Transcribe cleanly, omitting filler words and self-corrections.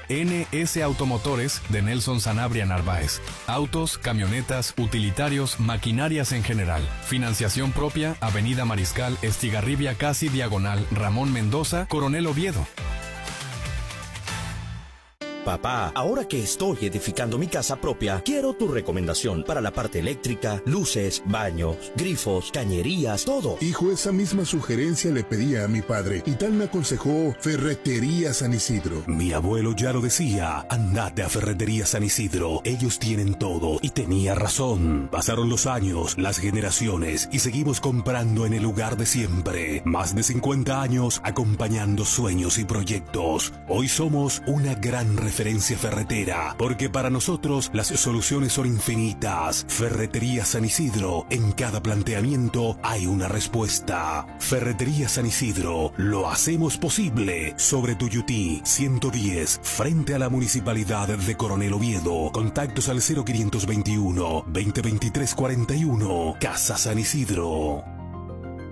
NS Automotores de Nelson Sanabria Narváez. Autos, camionetas, utilitarios, maquinarias en general. Financiación propia, Avenida Mariscal, Estigarribia casi diagonal, Ramón Mendoza, Coronel Oviedo. Papá, ahora que estoy edificando mi casa propia, quiero tu recomendación para la parte eléctrica, luces, baños, grifos, cañerías, todo. Hijo, esa misma sugerencia le pedí a mi padre y tal me aconsejó Ferretería San Isidro. Mi abuelo ya lo decía, andate a Ferretería San Isidro, ellos tienen todo, y tenía razón. Pasaron los años, las generaciones, y seguimos comprando en el lugar de siempre. Más de 50 años acompañando sueños y proyectos. Hoy somos una gran referencia ferretera, porque para nosotros las soluciones son infinitas. Ferretería San Isidro, en cada planteamiento hay una respuesta. Ferretería San Isidro, lo hacemos posible. Sobre Tuyutí 110, frente a la Municipalidad de Coronel Oviedo. Contactos al 0521 2023 41. Casa San Isidro.